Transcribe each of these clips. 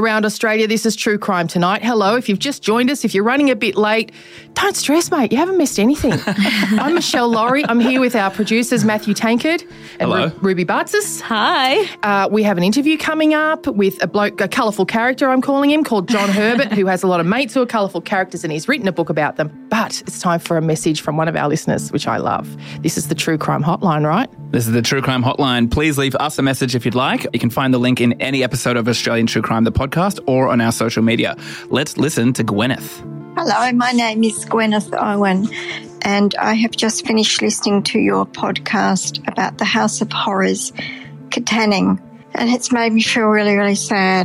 around Australia. This is True Crime Tonight. Hello, if you've just joined us, if you're running a bit late, don't stress, mate. You haven't missed anything. I'm Michelle Laurie. I'm here with our producers, Matthew Tankard and Ruby Bartzis. Hi. We have an interview coming up with a colourful character, I'm calling him, called John Herbert, who has a lot of mates who are colourful characters and he's written a book about them. But it's time for a message from one of our listeners, which I love. This is the True Crime Hotline, right? This is the True Crime Hotline. Please leave us a message if you'd like. You can find the link in any episode of Australian True Crime, the podcast, or on our social media. Let's listen to Gwyneth. Hello, my name is Gwyneth Owen, and I have just finished listening to your podcast about the House of Horrors, Katanning, and it's made me feel really, really sad.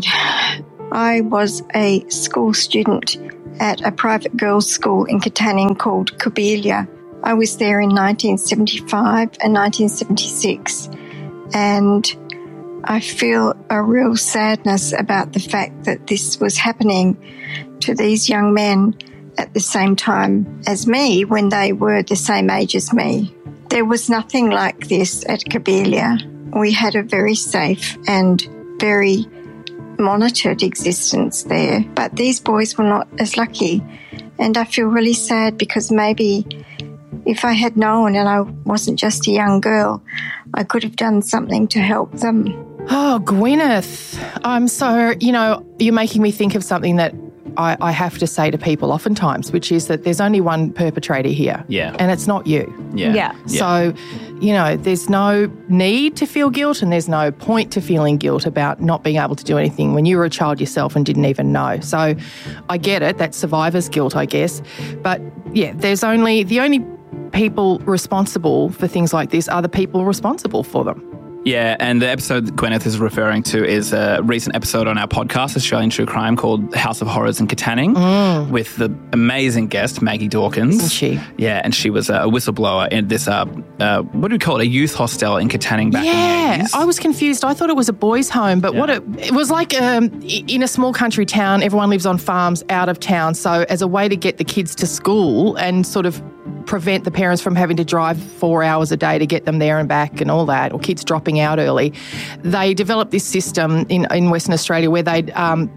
I was a school student at a private girls' school in Katanning called Cobelia. I was there in 1975 and 1976, and I feel a real sadness about the fact that this was happening to these young men at the same time as me when they were the same age as me. There was nothing like this at Cobelia. We had a very safe and very monitored existence there, but these boys were not as lucky, and I feel really sad because maybe if I had known and I wasn't just a young girl, I could have done something to help them. Oh, Gwyneth, I'm so, you're making me think of something that I have to say to people oftentimes, which is that there's only one perpetrator here. Yeah. And it's not you. Yeah. So, there's no need to feel guilt and there's no point to feeling guilt about not being able to do anything when you were a child yourself and didn't even know. So I get it. That's survivor's guilt, I guess. But, yeah, the only people responsible for things like this are the people responsible for them. Yeah, and the episode that Gwyneth is referring to is a recent episode on our podcast, Australian True Crime, called House of Horrors in Katanning, with the amazing guest, Maggie Dawkins. Isn't she? Yeah, and she was a whistleblower in this, what do we call it, a youth hostel in Katanning back in the 80s. I was confused. I thought it was a boys' home, but it was like in a small country town, everyone lives on farms out of town, so as a way to get the kids to school and sort of prevent the parents from having to drive 4 hours a day to get them there and back and all that, or kids dropping out early, they developed this system in Western Australia where the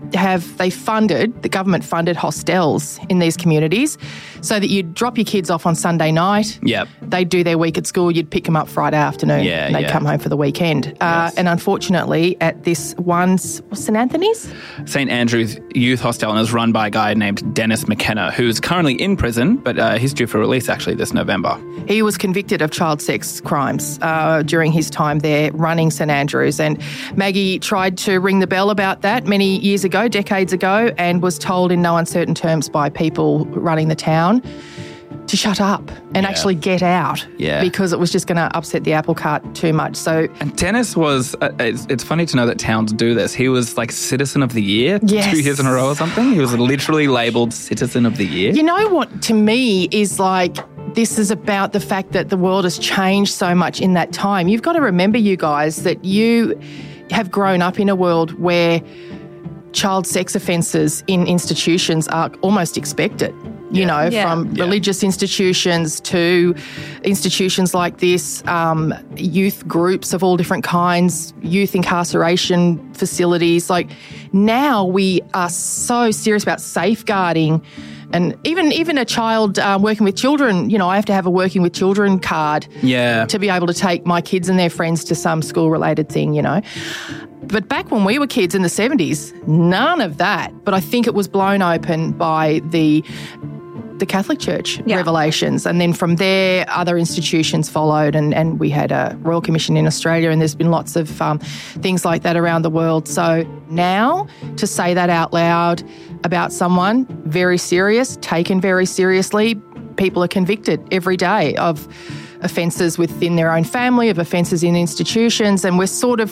government funded hostels in these communities so that you'd drop your kids off on Sunday night. Yep. They'd do their week at school, you'd pick them up Friday afternoon, and they'd come home for the weekend. Yes. And unfortunately, at this one, St Anthony's? St Andrew's Youth Hostel, and is run by a guy named Dennis McKenna, who's currently in prison, but he's due for release actually this November. He was convicted of child sex crimes during his time there running St Andrews, and Maggie tried to ring the bell about that many years ago, decades ago, and was told in no uncertain terms by people running the town to shut up and actually get out because it was just going to upset the apple cart too much. And Dennis was, it's funny to know that towns do this. He was like Citizen of the Year 2 years in a row or something. He was literally labelled Citizen of the Year. You know what, to me, is like, this is about the fact that the world has changed so much in that time. You've got to remember, you guys, that you have grown up in a world where child sex offences in institutions are almost expected. From religious institutions to institutions like this, youth groups of all different kinds, youth incarceration facilities. Like, now we are so serious about safeguarding. And even a child working with children, I have to have a working with children card to be able to take my kids and their friends to some school-related thing, But back when we were kids in the 70s, none of that. But I think it was blown open by the Catholic Church revelations. And then from there, other institutions followed, and we had a Royal Commission in Australia, and there's been lots of things like that around the world. So now to say that out loud about someone very serious, taken very seriously, people are convicted every day of offences within their own family, of offences in institutions, and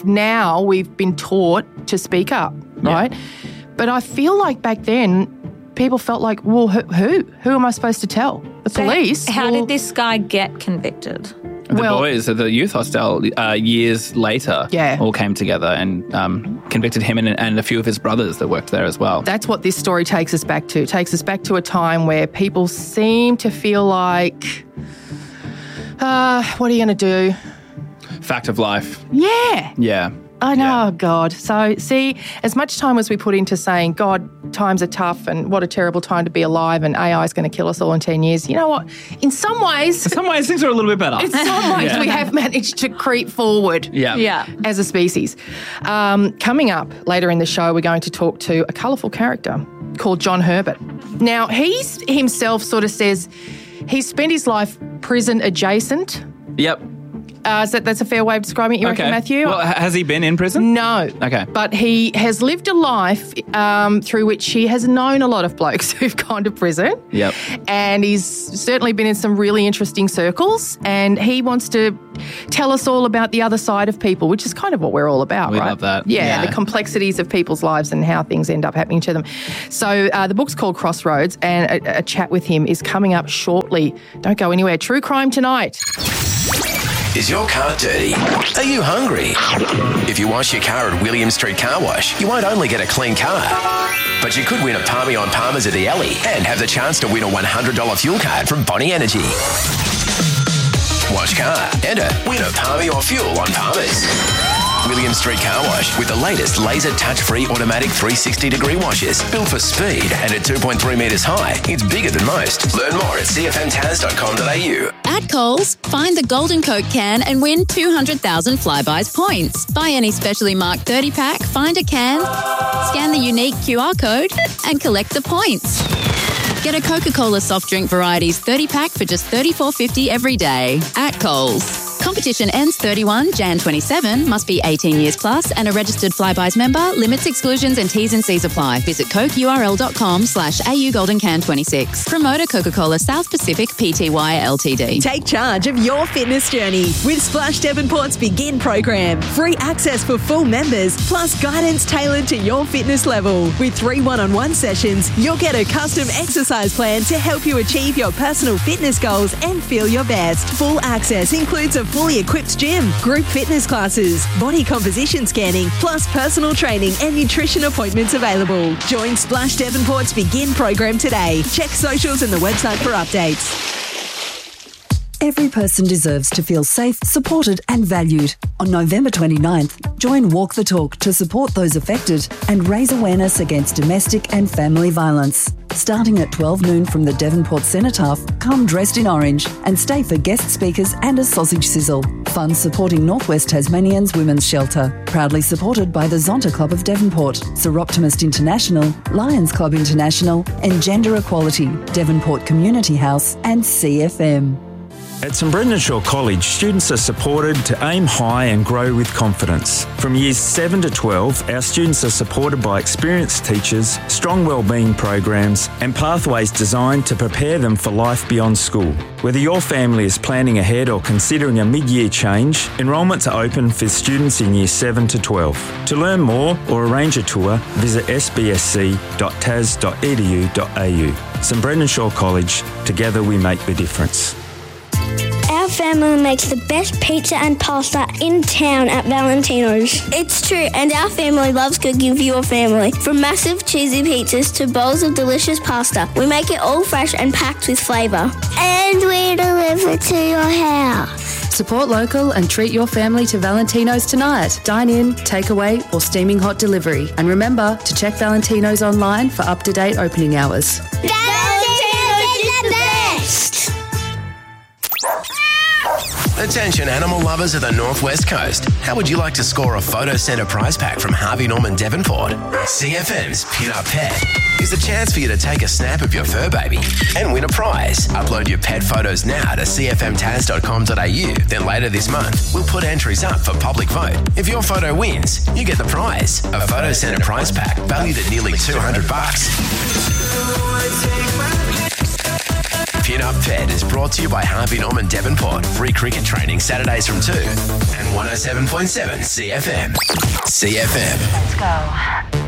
we've been taught to speak up, right? But I feel like back then, people felt like, well, who am I supposed to tell? The police? How did this guy get convicted? The boys at the youth hostel years later all came together and convicted him and a few of his brothers that worked there as well. That's what this story takes us back to. It takes us back to a time where people seem to feel like, what are you going to do? Fact of life. Yeah. Yeah. I know, God. So, see, as much time as we put into saying, God, times are tough and what a terrible time to be alive and AI is going to kill us all in 10 years, you know what? In some ways, things are a little bit better. In some ways, we have managed to creep forward as a species. Coming up later in the show, we're going to talk to a colourful character called John Herbert. Now, he himself sort of says he's spent his life prison adjacent. Yep. That's a fair way of describing it, you reckon, Matthew? Well, has he been in prison? No. Okay. But he has lived a life through which he has known a lot of blokes who've gone to prison. Yep. And he's certainly been in some really interesting circles, and he wants to tell us all about the other side of people, which is kind of what we're all about, We right? love that. Yeah, the complexities of people's lives and how things end up happening to them. So the book's called Crossroads, and a chat with him is coming up shortly. Don't go anywhere. True Crime Tonight. Is your car dirty? Are you hungry? If you wash your car at William Street Car Wash, you won't only get a clean car, but you could win a Palmy on Palmers at the Alley and have the chance to win a $100 fuel card from Bonnie Energy. Wash car. Enter. Win a Palmy or fuel on Palmers. William Street Car Wash with the latest laser touch-free automatic 360-degree washes. Built for speed and at 2.3 metres high. It's bigger than most. Learn more at cfmtaz.com.au. At Coles, find the Golden Coke can and win 200,000 Flybuys points. Buy any specially marked 30-pack, find a can, scan the unique QR code and collect the points. Get a Coca-Cola soft drink varieties 30-pack for just $34.50 every day at Coles. Competition ends 31 Jan 27. Must be 18 years plus and a registered Flybuys member. Limits, exclusions and T's and C's apply. Visit cokeurl.com/AU Golden Can 26. Promoter Coca-Cola South Pacific Pty Ltd. Take charge of your fitness journey with Splash Devonport's Begin program. Free access for full members, plus guidance tailored to your fitness level. With 3 one-on-one sessions, you'll get a custom exercise plan to help you achieve your personal fitness goals and feel your best. Full access includes a fully equipped gym, group fitness classes, body composition scanning, plus personal training and nutrition appointments available. Join Splash Devonport's Begin program today. Check socials and the website for updates. Every person deserves to feel safe, supported and valued. On November 29th, join Walk the Talk to support those affected and raise awareness against domestic and family violence. Starting at 12 noon from the Devonport Cenotaph, come dressed in orange and stay for guest speakers and a sausage sizzle. Funds supporting Northwest Tasmanians Women's Shelter. Proudly supported by the Zonta Club of Devonport, Sir Optimist International, Lions Club International and Gender Equality, Devonport Community House and CFM. At St Brendan Shaw College, students are supported to aim high and grow with confidence. From years 7 to 12, our students are supported by experienced teachers, strong wellbeing programs and pathways designed to prepare them for life beyond school. Whether your family is planning ahead or considering a mid-year change, enrolments are open for students in years 7 to 12. To learn more or arrange a tour, visit sbsc.tas.edu.au. St Brendan Shaw College, together we make the difference. Our family makes the best pizza and pasta in town at Valentino's. It's true, and our family loves cooking for your family. From massive cheesy pizzas to bowls of delicious pasta, we make it all fresh and packed with flavour. And we deliver to your house. Support local and treat your family to Valentino's tonight. Dine in, takeaway or steaming hot delivery. And remember to check Valentino's online for up-to-date opening hours. Valentino's is the best! Attention animal lovers of the Northwest Coast. How would you like to score a Photo Centre prize pack from Harvey Norman Devonport? CFM's Pin Up Pet is a chance for you to take a snap of your fur baby and win a prize. Upload your pet photos now to cfmtaz.com.au. Then later this month, we'll put entries up for public vote. If your photo wins, you get the prize. A Photo Centre prize pack valued at nearly $200. Pin Up Pet is brought to you by Harvey Norman Devonport. Free cricket training Saturdays from 2 and 107.7 CFM. CFM. Let's go.